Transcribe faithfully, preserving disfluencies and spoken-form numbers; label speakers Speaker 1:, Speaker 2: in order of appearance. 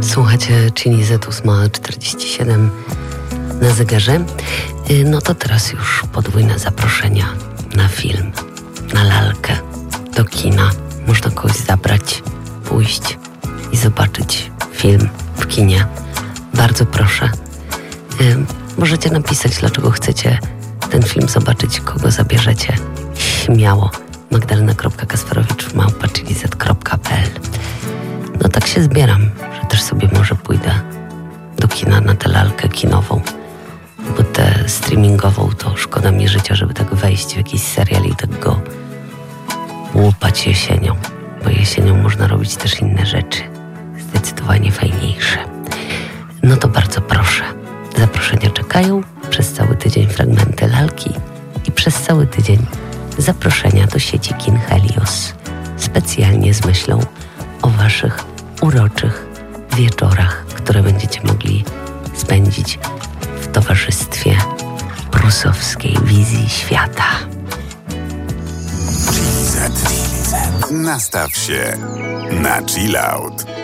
Speaker 1: Słuchacie Chini Z ósma czterdzieści siedem na zegarze. No to teraz już podwójne zaproszenia na film, na lalkę, do kina. Można kogoś zabrać, pójść i zobaczyć film w kinie. Bardzo proszę. Możecie napisać, dlaczego chcecie ten film zobaczyć, kogo zabierzecie. Śmiało. magdalena kropka kasperowicz małpa chili z kropka p l. No tak się zbieram, że też sobie może pójdę do kina na tę lalkę kinową, bo tę streamingową to szkoda mi życia, żeby tak wejść w jakiś serial i tak go łupać jesienią, bo jesienią można robić też inne rzeczy, zdecydowanie fajniejsze. No to bardzo proszę. Zaproszenia czekają, przez cały tydzień fragmenty lalki i przez cały tydzień zaproszenia do sieci kin Helios, specjalnie z myślą o waszych uroczych wieczorach, które będziecie mogli spędzić w towarzystwie prusowskiej wizji świata.
Speaker 2: Nastaw się na chill out.